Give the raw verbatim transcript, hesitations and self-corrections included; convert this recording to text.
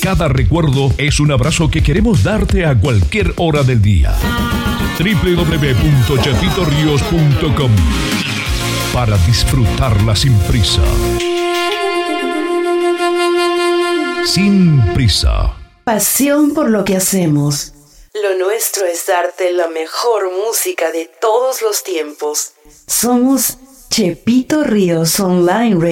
Cada recuerdo es un abrazo que queremos darte a cualquier hora del día. doble u doble u doble u punto chepito ríos punto com para disfrutarla sin prisa. Sin prisa. Pasión por lo que hacemos. Lo nuestro es darte la mejor música de todos los tiempos. Somos Chepito Ríos Online Radio.